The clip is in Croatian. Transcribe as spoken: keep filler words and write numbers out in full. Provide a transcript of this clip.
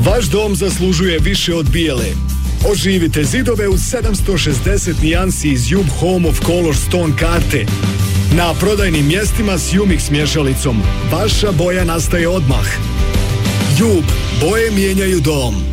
Vaš dom zaslužuje više od bijele. Oživite zidove u sedamsto šezdeset nijansi iz Jub Home of Color Stone karte. Na prodajnim mjestima s Umix mješalicom. Vaša boja nastaje odmah. Jub, boje mijenjaju dom.